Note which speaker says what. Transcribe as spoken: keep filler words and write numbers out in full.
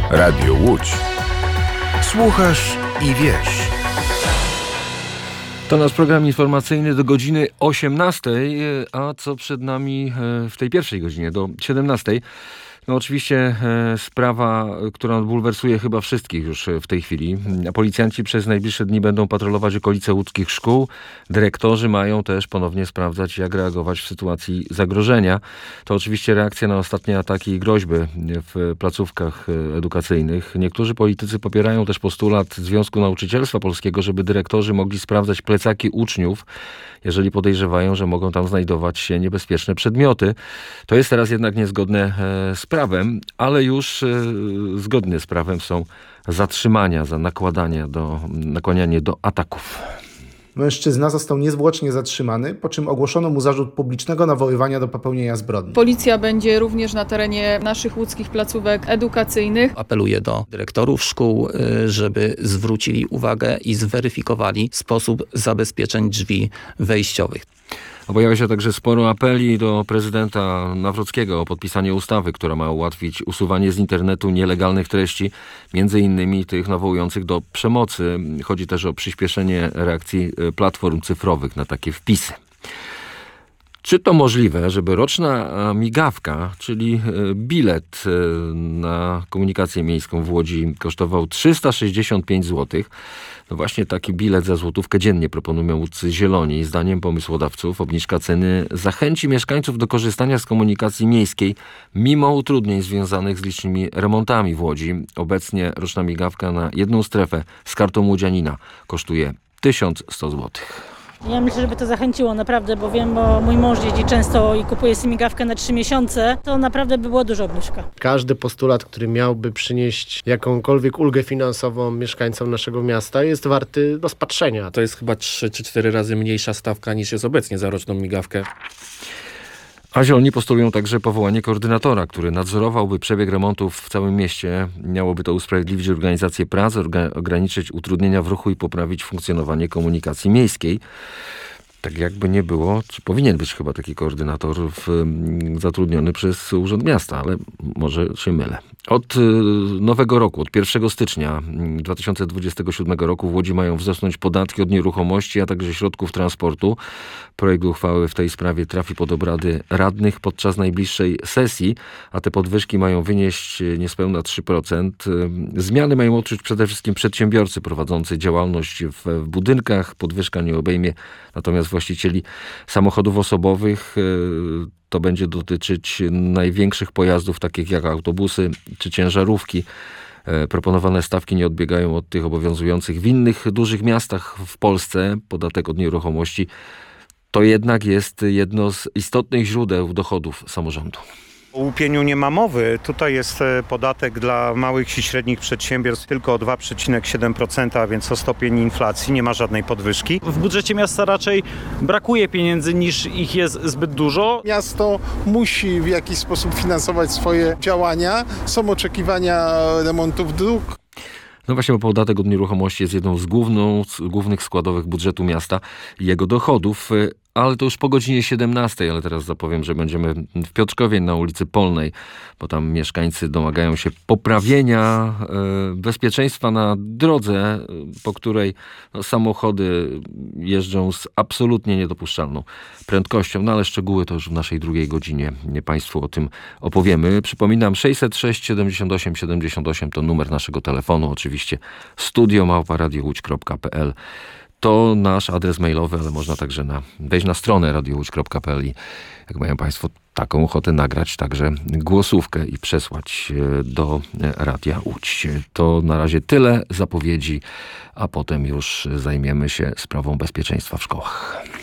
Speaker 1: Radio Łódź. Słuchasz i wiesz.
Speaker 2: To nasz program informacyjny do godziny osiemnastej, a co przed nami w tej pierwszej godzinie do siedemnastej? No oczywiście e, sprawa, która bulwersuje chyba wszystkich już w tej chwili. Policjanci przez najbliższe dni będą patrolować okolice łódzkich szkół. Dyrektorzy mają też ponownie sprawdzać, jak reagować w sytuacji zagrożenia. To oczywiście reakcja na ostatnie ataki i groźby w placówkach edukacyjnych. Niektórzy politycy popierają też postulat Związku Nauczycielstwa Polskiego, żeby dyrektorzy mogli sprawdzać plecaki uczniów, jeżeli podejrzewają, że mogą tam znajdować się niebezpieczne przedmioty. To jest teraz jednak niezgodne z prawem, ale już zgodne z prawem są zatrzymania za nakładanie do, nakłanianie do ataków.
Speaker 3: Mężczyzna został niezwłocznie zatrzymany, po czym ogłoszono mu zarzut publicznego nawoływania do popełnienia zbrodni.
Speaker 4: Policja będzie również na terenie naszych łódzkich placówek edukacyjnych.
Speaker 5: Apeluję do dyrektorów szkół, żeby zwrócili uwagę i zweryfikowali sposób zabezpieczeń drzwi wejściowych.
Speaker 2: Pojawia się także sporo apeli do prezydenta Nawrockiego o podpisanie ustawy, która ma ułatwić usuwanie z internetu nielegalnych treści, między innymi tych nawołujących do przemocy. Chodzi też o przyspieszenie reakcji platform cyfrowych na takie wpisy. Czy to możliwe, żeby roczna migawka, czyli bilet na komunikację miejską w Łodzi kosztował trzysta sześćdziesiąt pięć złotych? No właśnie taki bilet za złotówkę dziennie proponują łódzcy Zieloni. Zdaniem pomysłodawców obniżka ceny zachęci mieszkańców do korzystania z komunikacji miejskiej mimo utrudnień związanych z licznymi remontami w Łodzi. Obecnie roczna migawka na jedną strefę z kartą łodzianina kosztuje tysiąc sto złotych.
Speaker 6: Ja myślę, żeby to zachęciło naprawdę, bo wiem, bo mój mąż jeździ często i kupuje sobie migawkę na trzy miesiące, to naprawdę by była duża obniżka.
Speaker 7: Każdy postulat, który miałby przynieść jakąkolwiek ulgę finansową mieszkańcom naszego miasta, jest warty rozpatrzenia.
Speaker 8: To jest chyba trzy czy cztery razy mniejsza stawka niż jest obecnie za roczną migawkę.
Speaker 2: A Zieloni postulują także powołanie koordynatora, który nadzorowałby przebieg remontów w całym mieście. Miałoby to usprawiedliwić organizację prac, orga- ograniczyć utrudnienia w ruchu i poprawić funkcjonowanie komunikacji miejskiej. Tak jakby nie było, czy powinien być chyba taki koordynator w, zatrudniony przez Urząd Miasta, ale może się mylę. Od nowego roku, od pierwszego stycznia dwa tysiące dwudziestego siódmego roku w Łodzi mają wzrosnąć podatki od nieruchomości, a także środków transportu. Projekt uchwały w tej sprawie trafi pod obrady radnych podczas najbliższej sesji, a te podwyżki mają wynieść niespełna trzy procent. Zmiany mają odczuć przede wszystkim przedsiębiorcy prowadzący działalność w, w budynkach. Podwyżka nie obejmie natomiast właścicieli samochodów osobowych. To będzie dotyczyć największych pojazdów, takich jak autobusy czy ciężarówki. Proponowane stawki nie odbiegają od tych obowiązujących w innych dużych miastach w Polsce. Podatek od nieruchomości to jednak jest jedno z istotnych źródeł dochodów samorządu.
Speaker 9: O łupieniu nie ma mowy. Tutaj jest podatek dla małych i średnich przedsiębiorstw tylko o dwa przecinek siedem procent, a więc o stopień inflacji. Nie ma żadnej podwyżki.
Speaker 10: W budżecie miasta raczej brakuje pieniędzy niż ich jest zbyt dużo.
Speaker 11: Miasto musi w jakiś sposób finansować swoje działania. Są oczekiwania remontów dróg.
Speaker 2: No właśnie, bo podatek od nieruchomości jest jedną z, główną, z głównych składowych budżetu miasta i jego dochodów. Ale to już po godzinie siedemnastej, ale teraz zapowiem, że będziemy w Piotrkowie na ulicy Polnej, bo tam mieszkańcy domagają się poprawienia e, bezpieczeństwa na drodze, po której no, samochody jeżdżą z absolutnie niedopuszczalną prędkością. No ale szczegóły to już w naszej drugiej godzinie nie Państwu o tym opowiemy. Przypominam, sześćset sześć siedemdziesiąt osiem siedemdziesiąt osiem to numer naszego telefonu. Oczywiście studio małpa radio łódź kropka p l. To nasz adres mailowy, ale można także na, wejść na stronę radio łódź kropka p l i jak mają Państwo taką ochotę nagrać także głosówkę i przesłać do Radia Łódź. To na razie tyle zapowiedzi, a potem już zajmiemy się sprawą bezpieczeństwa w szkołach.